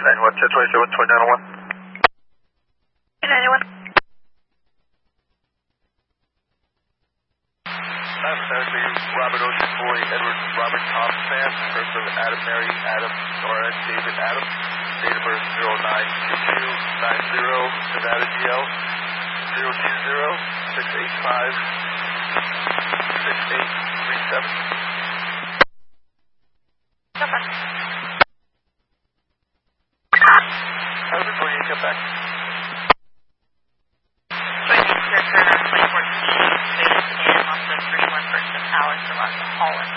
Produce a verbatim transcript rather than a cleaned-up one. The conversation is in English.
ninety-one, ten twenty-seven, twenty ninety-one. ten ninety-one. I'm Senator Robert Ocean Boy, Edward Robert Tom Sam, first of Adam Mary Adam Nora David Adam, date of birth zero nine two two nine zero, Nevada D L zero two zero six eight five six eight three seven. Okay. How's it going? You come back? twenty-fourteen, David and also three one first of Alex from Holland.